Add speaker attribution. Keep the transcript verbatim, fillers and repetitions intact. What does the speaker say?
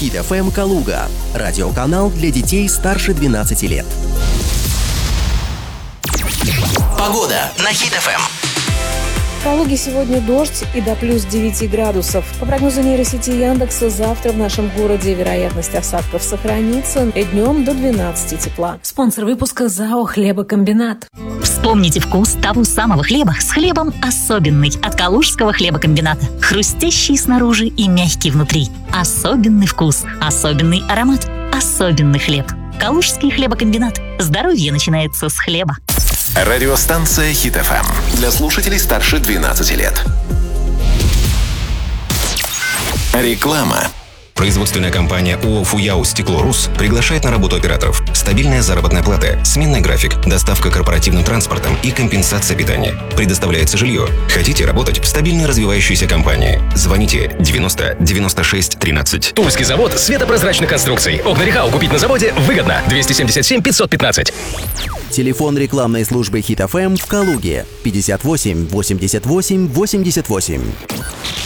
Speaker 1: Хит эф эм Калуга. Радиоканал для детей старше двенадцати лет. Погода на Хит эф эм.
Speaker 2: В Калуге сегодня дождь и до плюс девяти градусов. По прогнозу нейросети Яндекса, завтра в нашем городе вероятность осадков сохранится, и днем до двенадцати тепла. Спонсор выпуска ЗАО «Хлебокомбинат».
Speaker 3: Вспомните вкус того самого хлеба с хлебом особенный от Калужского хлебокомбината. Хрустящий снаружи и мягкий внутри. Особенный вкус, особенный аромат, особенный хлеб. Калужский хлебокомбинат. Здоровье начинается с хлеба.
Speaker 4: Радиостанция Хит эф эм для слушателей старше двенадцати лет. Реклама.
Speaker 5: Производственная компания ООО «Фуяу Стекло-Рус» приглашает на работу операторов. Стабильная заработная плата, сменный график, доставка корпоративным транспортом и компенсация питания. Предоставляется жилье. Хотите работать в стабильной развивающейся компании? Звоните девяносто девяносто шесть тринадцать.
Speaker 6: Тульский завод светопрозрачных конструкций. Окна Рехау купить на заводе выгодно. двести семьдесят семь пятьсот пятнадцать.
Speaker 1: Телефон рекламной службы Хит эф эм в Калуге пятьдесят восемь восемьдесят восемь восемьдесят восемь.